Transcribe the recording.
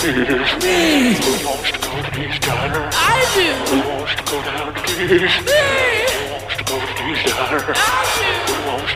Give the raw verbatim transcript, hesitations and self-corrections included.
Me. Who wants to go to Dee's Diner? I do. Who wants to go down to Dee's? Me. Who wants to go to Dee's Diner? I do. Who wants